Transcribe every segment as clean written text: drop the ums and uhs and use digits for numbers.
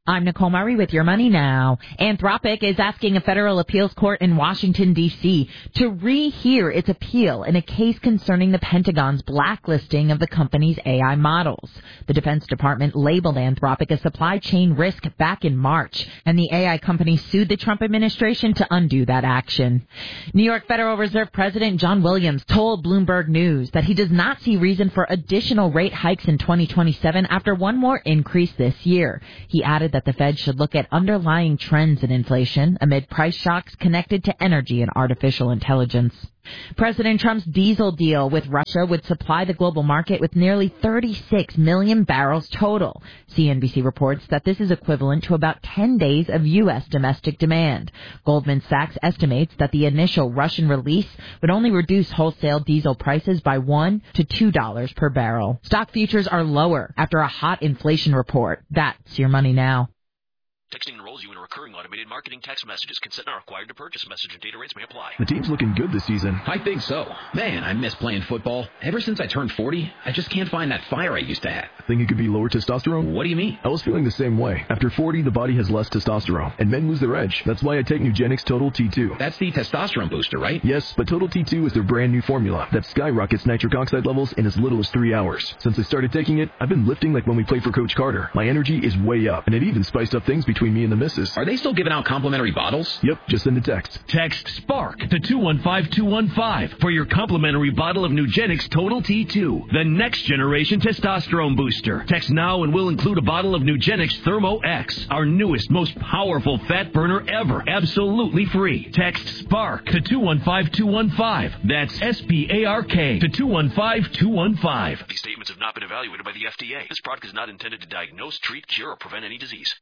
I'm Nicole Murray with Your Money Now. Anthropic is asking a federal appeals court in Washington, D.C. to rehear its appeal in a case concerning the Pentagon's blacklisting of the company's AI models. The Defense Department labeled Anthropic a supply chain risk back in March, and the AI company sued the Trump administration to undo that action. New York Federal Reserve President John Williams told Bloomberg News that he does not see reason for additional rate hikes in 2027 after one more increase this year. He added that the Fed should look at underlying trends in inflation amid price shocks connected to energy and artificial intelligence. President Trump's diesel deal with Russia would supply the global market with nearly 36 million barrels total. CNBC reports that this is equivalent to about 10 days of U.S. domestic demand. Goldman Sachs estimates that the initial Russian release would only reduce wholesale diesel prices by $1 to $2 per barrel. Stock futures are lower after a hot inflation report. That's Your Money Now. Texting enrolls you in a recurring automated marketing text messages. Consent not required to purchase. Message and data rates may apply. The team's looking good this season. I think so. Man, I miss playing football. Ever since I turned 40, I just can't find that fire I used to have. Think it could be lower testosterone? What do you mean? I was feeling the same way. After 40, the body has less testosterone, and men lose their edge. That's why I take Nugenix Total T2. That's the testosterone booster, right? Yes, but Total T2 is their brand new formula that skyrockets nitric oxide levels in as little as 3 hours. Since I started taking it, I've been lifting like when we played for Coach Carter. My energy is way up, and it even spiced up things between me and the missus. Are they still giving out complimentary bottles? Yep, just send a text. Text SPARK to 215-215 for your complimentary bottle of Nugenix Total T2, the next generation testosterone booster. Text now and we'll include a bottle of Nugenix Thermo X, our newest, most powerful fat burner ever, absolutely free. Text SPARK to 215-215. That's SPARK to 215-215. These statements have not been evaluated by the FDA. This product is not intended to diagnose, treat, cure, or prevent any disease.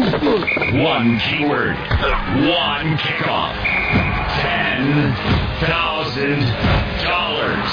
One keyword, one kickoff, $10,000.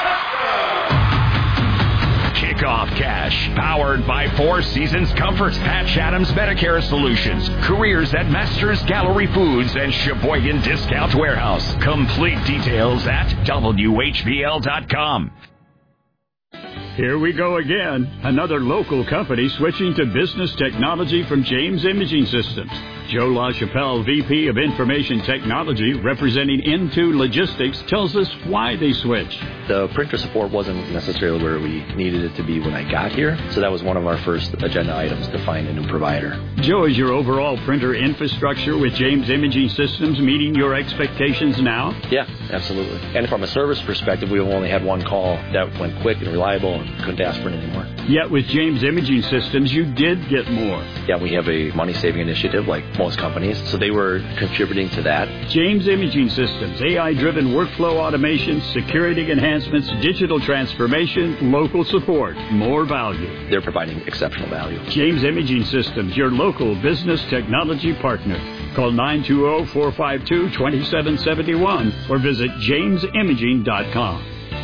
Kickoff Cash, powered by Four Seasons Comfort, Patch Adams Medicare Solutions, careers at Masters Gallery Foods and Sheboygan Discount Warehouse. Complete details at WHBL.com. Here we go again. Another local company switching to business technology from James Imaging Systems. Joe LaChapelle, VP of Information Technology, representing Into Logistics, tells us why they switched. The printer support wasn't necessarily where we needed it to be when I got here, so that was one of our first agenda items, to find a new provider. Joe, is your overall printer infrastructure with James Imaging Systems meeting your expectations now? Yeah, absolutely. And from a service perspective, we've only had one call that went quick and reliable and couldn't ask for it anymore. Yet with James Imaging Systems, you did get more. Yeah, we have a money-saving initiative like most companies, so they were contributing to that. James Imaging Systems, AI-driven workflow automation, security enhancements, digital transformation, local support, more value. They're providing exceptional value. James Imaging Systems, your local business technology partner. Call 920-452-2771 or visit jamesimaging.com.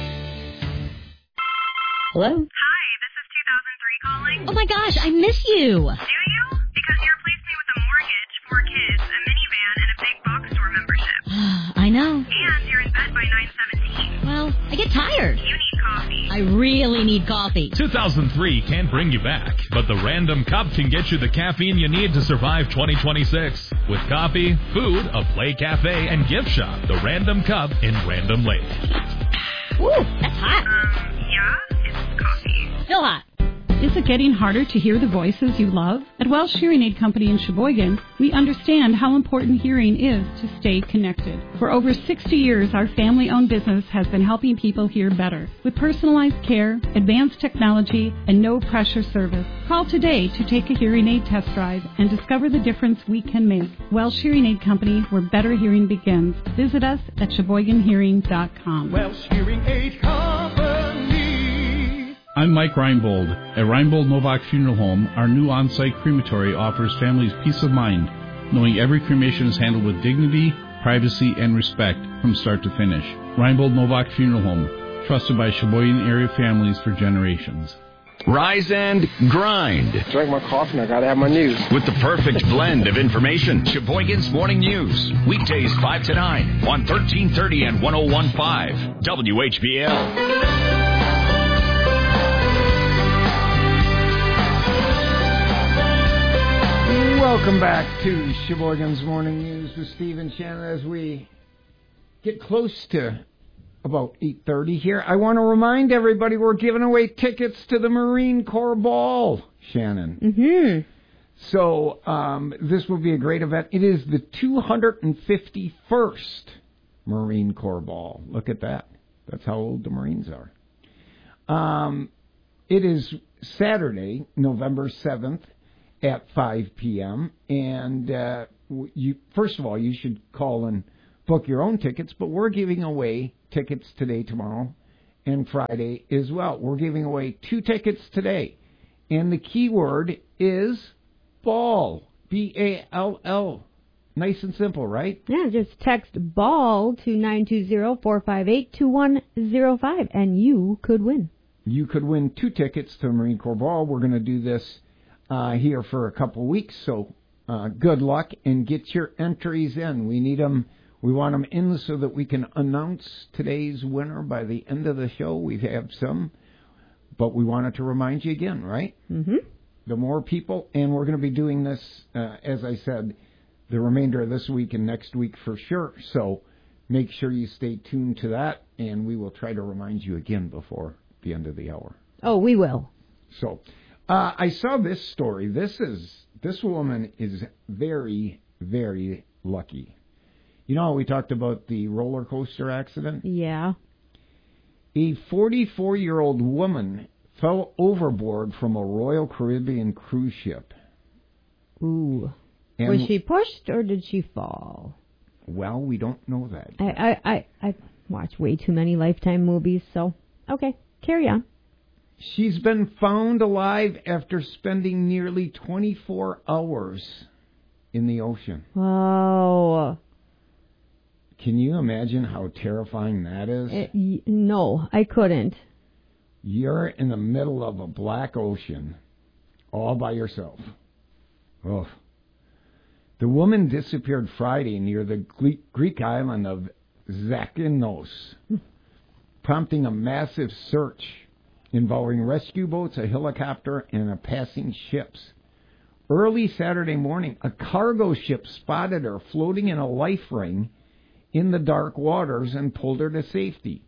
Hello? Hi, this is 2003 calling. Oh my gosh, I miss you. Do you? Because you replaced me with a mortgage, 4 kids, a minivan, and a big box store membership. I know. And you're in bed by 9:17. Well, I get tired. You need coffee. I really need coffee. 2003 can't bring you back, but the Random Cup can get you the caffeine you need to survive 2026. With coffee, food, a play cafe, and gift shop, the Random Cup in Random Lake. Woo, that's hot. Yeah, it's coffee. Still hot. Is it getting harder to hear the voices you love? At Welsh Hearing Aid Company in Sheboygan, we understand how important hearing is to stay connected. For over 60 years, our family-owned business has been helping people hear better with personalized care, advanced technology, and no-pressure service. Call today to take a hearing aid test drive and discover the difference we can make. Welsh Hearing Aid Company, where better hearing begins. Visit us at SheboyganHearing.com. Welsh Hearing Aid Company. I'm Mike Reinbold. At Reinbold Novak Funeral Home, our new on-site crematory offers families peace of mind, knowing every cremation is handled with dignity, privacy, and respect from start to finish. Reinbold Novak Funeral Home, trusted by Sheboygan area families for generations. Rise and grind. Drink my coffee and I gotta have my news. With the perfect blend of information. Sheboygan's Morning News. Weekdays 5 to 9 on 1330 and 101.5 WHBL. Welcome back to Sheboygan's Morning News with Steve and Shannon. As we get close to about 8:30 here, I want to remind everybody we're giving away tickets to the Marine Corps Ball, Shannon. Mm-hmm. So this will be a great event. It is the 251st Marine Corps Ball. Look at that. That's how old the Marines are. It is Saturday, November 7th at 5 p.m. And first of all, you should call and book your own tickets, but we're giving away tickets today, tomorrow, and Friday as well. We're giving away 2 tickets today. And the keyword is ball. B-A-L-L. Nice and simple, right? Yeah, just text BALL to 920-458-2105, and you could win. You could win 2 tickets to the Marine Corps Ball. We're going to do this here for a couple of weeks, so good luck and get your entries in. We need them. We want them in so that we can announce today's winner by the end of the show. We have some, but we wanted to remind you again, right? Mm-hmm. The more people, and we're going to be doing this, as I said, the remainder of this week and next week for sure. So make sure you stay tuned to that, and we will try to remind you again before the end of the hour. Oh, we will. So I saw this story. This woman is very, very lucky. You know, we talked about the roller coaster accident? Yeah. A 44-year-old woman fell overboard from a Royal Caribbean cruise ship. Ooh. And was she pushed or did she fall? Well, we don't know that. I watch way too many Lifetime movies, so okay, carry on. She's been found alive after spending nearly 24 hours in the ocean. Oh. Can you imagine how terrifying that is? No, I couldn't. You're in the middle of a black ocean all by yourself. Oh. The woman disappeared Friday near the Greek island of Zakynthos, prompting a massive search involving rescue boats, a helicopter, and a passing ships. Early Saturday morning, a cargo ship spotted her floating in a life ring in the dark waters and pulled her to safety.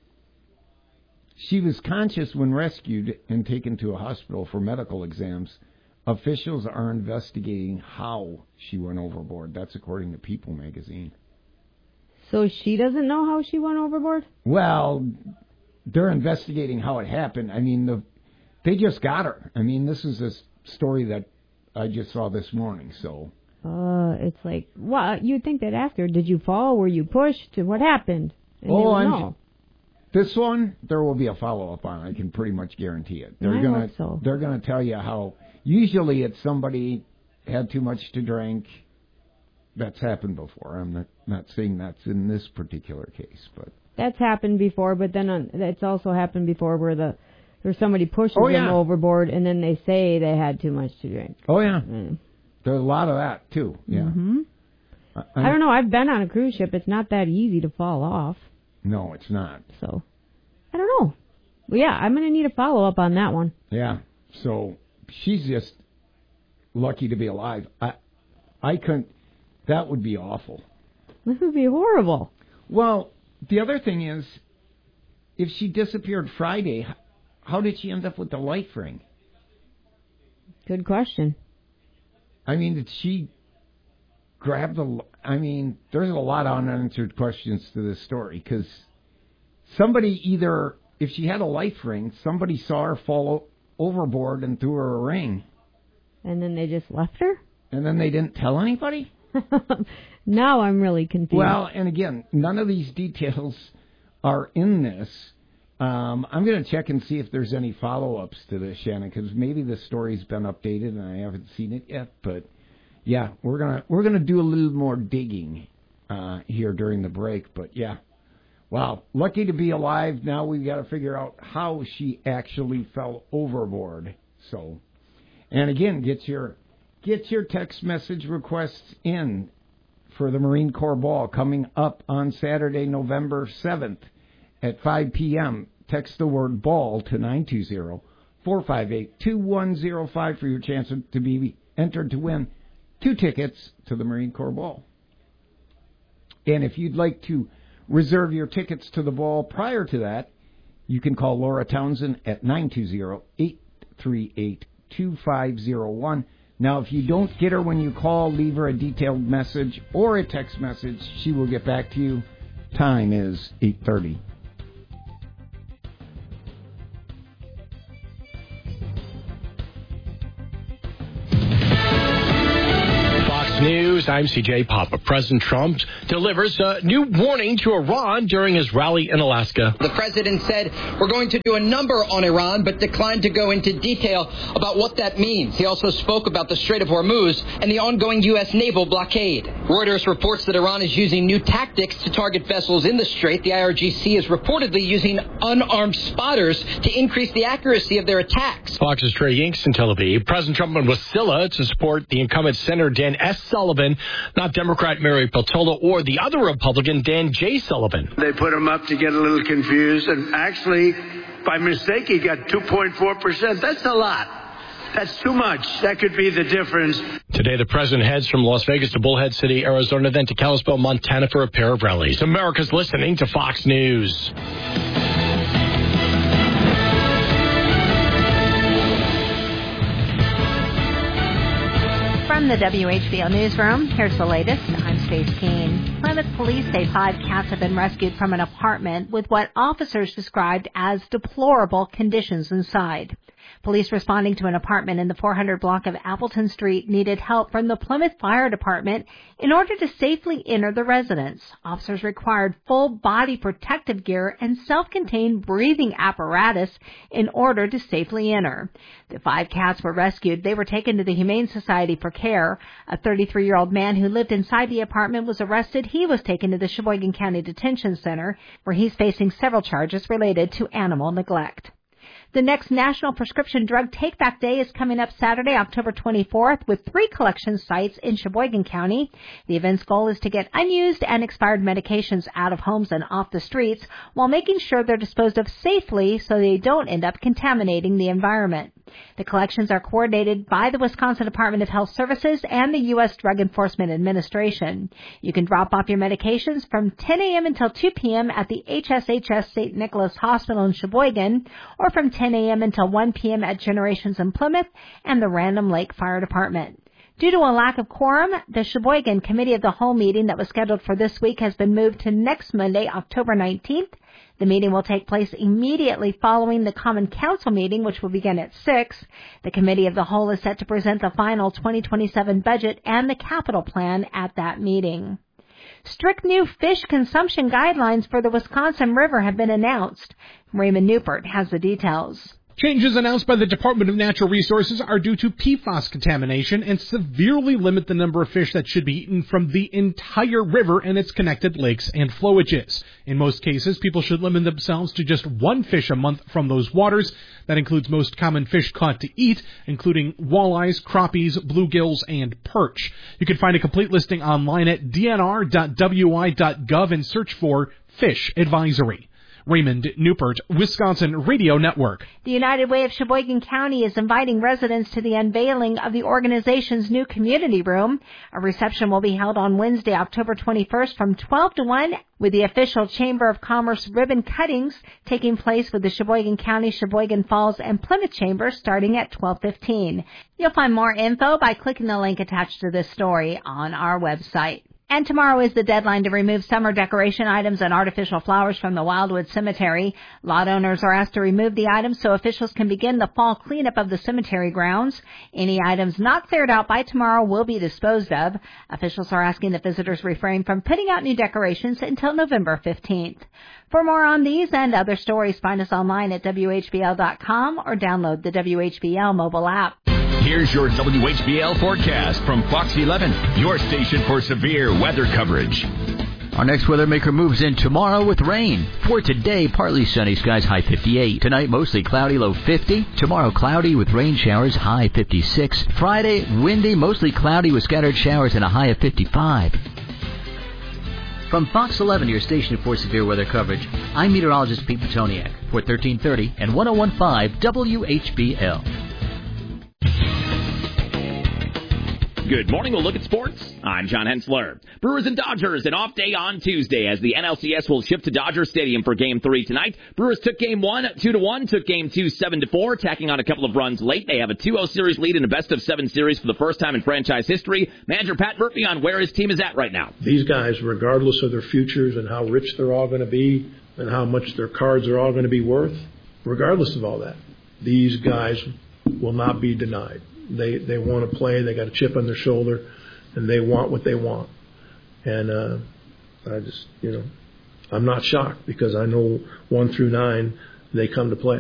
She was conscious when rescued and taken to a hospital for medical exams. Officials are investigating how she went overboard. That's according to People magazine. So she doesn't know how she went overboard? Well, they're investigating how it happened. I mean, they just got her. I mean, this is a story that I just saw this morning, so... it's like, well, you'd think they'd ask her, did you fall? Were you pushed? What happened? And know. This one, there will be a follow-up on. I can pretty much guarantee it. They're gonna tell you how. Usually, it's somebody had too much to drink. That's happened before. I'm not saying that's in this particular case, but that's happened before. But then it's also happened before where there's somebody pushes them overboard, and then they say they had too much to drink. Oh yeah. There's a lot of that, too. Yeah. Mm-hmm. I don't know. I've been on a cruise ship. It's not that easy to fall off. No, it's not. So, I don't know. Well, yeah, I'm going to need a follow-up on that one. Yeah. So, she's just lucky to be alive. I couldn't... That would be awful. That would be horrible. Well, the other thing is, if she disappeared Friday, how did she end up with the life ring? Good question. I mean, did she grab the... I mean, there's a lot of unanswered questions to this story, because somebody either... If she had a life ring, somebody saw her fall overboard and threw her a ring. And then they just left her? And then they didn't tell anybody? Now I'm really confused. Well, and again, none of these details are in this. I'm going to check and see if there's any follow-ups to this, Shannon, because maybe the story's been updated and I haven't seen it yet. But yeah, we're gonna do a little more digging here during the break. But yeah, wow, lucky to be alive. Now we've got to figure out how she actually fell overboard. So, and again, get your text message requests in for the Marine Corps Ball coming up on Saturday, November 7th. At 5 p.m., text the word BALL to 920-458-2105 for your chance to be entered to win 2 tickets to the Marine Corps Ball. And if you'd like to reserve your tickets to the ball prior to that, you can call Laura Townsend at 920-838-2501. Now, if you don't get her when you call, leave her a detailed message or a text message. She will get back to you. Time is 8:30. News, I'm CJ Papa. President Trump delivers a new warning to Iran during his rally in Alaska. The president said, we're going to do a number on Iran, but declined to go into detail about what that means. He also spoke about the Strait of Hormuz and the ongoing U.S. naval blockade. Reuters reports that Iran is using new tactics to target vessels in the strait. The IRGC is reportedly using unarmed spotters to increase the accuracy of their attacks. Fox's Trey Yinks in Tel Aviv. President Trump went with Wasilla to support the incumbent Senator Dan S. Sullivan, not Democrat Mary Peltola or the other Republican Dan J. Sullivan. They put him up to get a little confused, and actually, by mistake, he got 2.4%. That's a lot. That's too much. That could be the difference. Today, the president heads from Las Vegas to Bullhead City, Arizona, then to Kalispell, Montana for a pair of rallies. America's listening to Fox News. From the WHBL Newsroom, here's the latest. I'm Stace Keene. Plymouth police say 5 cats have been rescued from an apartment with what officers described as deplorable conditions inside. Police responding to an apartment in the 400 block of Appleton Street needed help from the Plymouth Fire Department in order to safely enter the residence. Officers required full body protective gear and self-contained breathing apparatus in order to safely enter. The 5 cats were rescued. They were taken to the Humane Society for care. A 33-year-old man who lived inside the apartment was arrested. He was taken to the Sheboygan County Detention Center, where he's facing several charges related to animal neglect. The next National Prescription Drug Take-Back Day is coming up Saturday, October 24th, with 3 collection sites in Sheboygan County. The event's goal is to get unused and expired medications out of homes and off the streets while making sure they're disposed of safely so they don't end up contaminating the environment. The collections are coordinated by the Wisconsin Department of Health Services and the U.S. Drug Enforcement Administration. You can drop off your medications from 10 a.m. until 2 p.m. at the HSHS St. Nicholas Hospital in Sheboygan, or from 10 a.m. until 1 p.m. at Generations in Plymouth and the Random Lake Fire Department. Due to a lack of quorum, the Sheboygan Committee of the Whole meeting that was scheduled for this week has been moved to next Monday, October 19th. The meeting will take place immediately following the Common Council meeting, which will begin at 6. The Committee of the Whole is set to present the final 2027 budget and the capital plan at that meeting. Strict new fish consumption guidelines for the Wisconsin River have been announced. Raymond Newport has the details. Changes announced by the Department of Natural Resources are due to PFAS contamination and severely limit the number of fish that should be eaten from the entire river and its connected lakes and flowages. In most cases, people should limit themselves to just 1 fish a month from those waters. That includes most common fish caught to eat, including walleyes, crappies, bluegills, and perch. You can find a complete listing online at dnr.wi.gov and search for Fish Advisory. Raymond Newport, Wisconsin Radio Network. The United Way of Sheboygan County is inviting residents to the unveiling of the organization's new community room. A reception will be held on Wednesday, October 21st from 12 to 1 with the official Chamber of Commerce ribbon cuttings taking place with the Sheboygan County, Sheboygan Falls, and Plymouth Chambers starting at 12:15. You'll find more info by clicking the link attached to this story on our website. And tomorrow is the deadline to remove summer decoration items and artificial flowers from the Wildwood Cemetery. Lot owners are asked to remove the items so officials can begin the fall cleanup of the cemetery grounds. Any items not cleared out by tomorrow will be disposed of. Officials are asking that visitors refrain from putting out new decorations until November 15th. For more on these and other stories, find us online at WHBL.com or download the WHBL mobile app. Here's your WHBL forecast from Fox 11, your station for severe weather coverage. Our next weather maker moves in tomorrow with rain. For today, partly sunny skies, high 58. Tonight, mostly cloudy, low 50. Tomorrow, cloudy with rain showers, high 56. Friday, windy, mostly cloudy with scattered showers and a high of 55. From Fox 11, your station for severe weather coverage, I'm meteorologist Pete Petoniak for 1330 and 1015 WHBL. Good morning. We'll look at sports. I'm John Hensler. Brewers and Dodgers, an off day on Tuesday as the NLCS will shift to Dodger Stadium for Game 3 tonight. Brewers took Game 1 2-1, took Game 2 7-4, tacking on a couple of runs late. They have a 2-0 series lead in a best-of-7 series for the first time in franchise history. Manager Pat Murphy on where his team is at right now. These guys, regardless of their futures and how rich they're all going to be and how much their cards are all going to be worth, regardless of all that, these guys will not be denied. They want to play. They got a chip on their shoulder, and they want what they want. And I just, I'm not shocked because I know 1 through 9 they come to play.